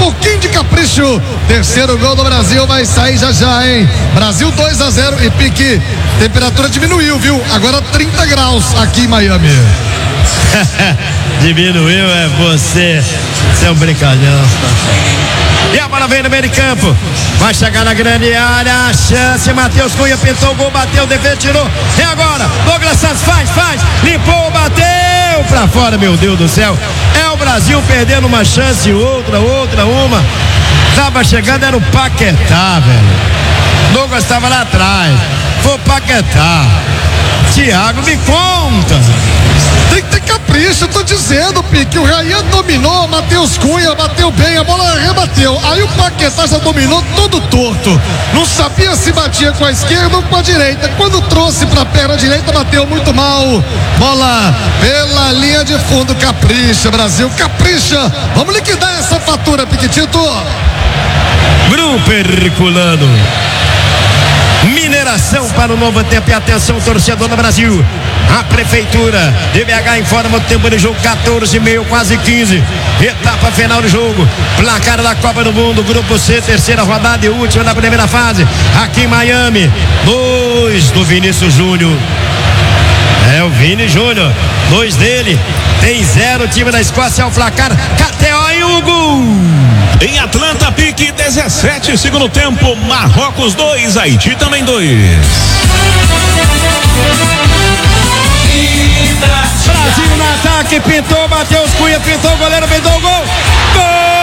pouquinho de capricho. Terceiro gol do Brasil vai sair já, hein? Brasil 2-0 e pique. Temperatura diminuiu, viu? Agora 30 graus aqui em Miami. Diminuiu, você é um brincalhão. E a bola vem no meio de campo, vai chegar na grande área, a chance, Matheus Cunha pintou o gol, bateu, defesa, tirou, é agora, Douglas Santos faz, limpou, bateu pra fora, meu Deus do céu, é o Brasil perdendo uma chance, outra, uma, tava chegando, era o Paquetá, velho, Douglas tava lá atrás, foi o Paquetá, Thiago, me conta. Tem que ter capricho, tô dizendo, Pique. O Ryan dominou, Matheus Cunha bateu bem, a bola rebateu. Aí o Paquetá já dominou todo torto. Não sabia se batia com a esquerda ou com a direita. Quando trouxe pra perna direita, bateu muito mal. Bola pela linha de fundo, capricha, Brasil, capricha. Vamos liquidar essa fatura, Piquetito. Grupo Herculano. Mineração para o novo tempo. E atenção, torcedor do Brasil. A prefeitura de BH informa o tempo de jogo 14h30, quase 15. Etapa final do jogo. Placar da Copa do Mundo, Grupo C, terceira rodada e última da primeira fase. Aqui em Miami. 2 do Vinícius Júnior. É o Vini Júnior. 2 dele. Tem 0. Time da Escócia é o placar. KTO e Hugo. Em Atlanta, pique 17, segundo tempo, Marrocos 2, Haiti também 2. Brasil no ataque, pintou, Matheus Cunha, pintou, o goleiro vendou o gol.